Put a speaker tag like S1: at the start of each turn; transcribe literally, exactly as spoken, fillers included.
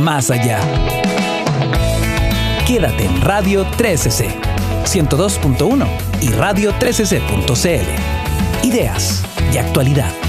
S1: más allá. Quédate en Radio trece ce, ciento dos punto uno y radio trece ce punto ce ele. Ideas y actualidad.